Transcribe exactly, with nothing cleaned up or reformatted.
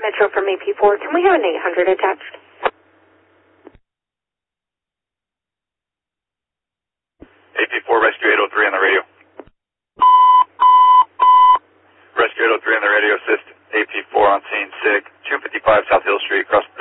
Metro from A P four. Can we have an eight hundred attached? A P four, Rescue eight oh three on the radio. Rescue eight oh three on the radio, assist. A P four on scene, SIG, two fifty-five South Hill Street, across